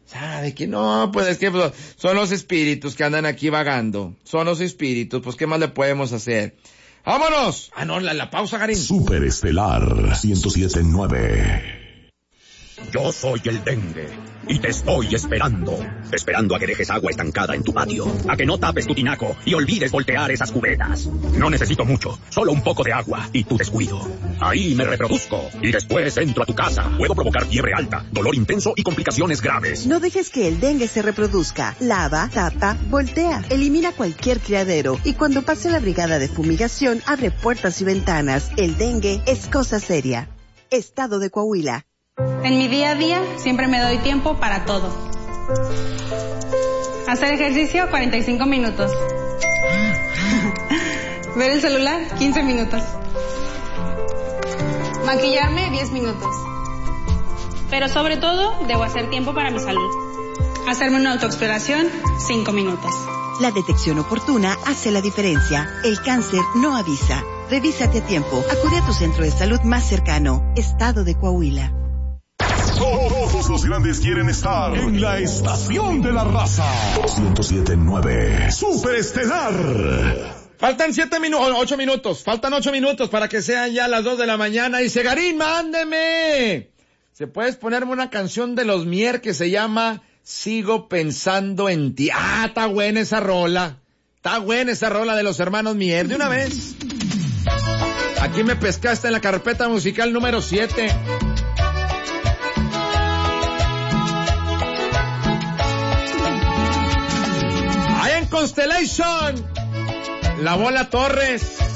¿Sabe que no? Pues es que son los espíritus que andan aquí vagando. Son los espíritus, pues ¿qué más le podemos hacer? ¡Vámonos! Ah, no, la pausa, Garín. Superestelar 107.9. Yo soy el dengue y te estoy esperando a que dejes agua estancada en tu patio, a que no tapes tu tinaco y olvides voltear esas cubetas. No necesito mucho, solo un poco de agua y tu descuido. Ahí me reproduzco y después entro a tu casa. Puedo provocar fiebre alta, dolor intenso y complicaciones graves. No dejes que el dengue se reproduzca. Lava, tapa, voltea. Elimina cualquier criadero y cuando pase la brigada de fumigación, abre puertas y ventanas. El dengue es cosa seria. Estado de Coahuila. En mi día a día siempre me doy tiempo para todo. Hacer ejercicio 45 minutos. Ver el celular 15 minutos. Maquillarme 10 minutos. Pero sobre todo debo hacer tiempo para mi salud. Hacerme una autoexploración 5 minutos. La detección oportuna hace la diferencia. El cáncer no avisa. Revísate a tiempo. Acude a tu centro de salud más cercano. Estado de Coahuila. Todos los grandes quieren estar en la estación de la raza. 107.9 Superestelar. Faltan 8 minutos. Faltan 8 minutos para que sean ya las 2 de la mañana. Y Segarín, mándeme. ¿Se puedes ponerme una canción de los Mier que se llama Sigo pensando en ti? Ah, está buena esa rola. Está buena esa rola de los hermanos Mier. De una vez. Aquí me pescaste en la carpeta musical número 7. Constellation, La Bola Torres.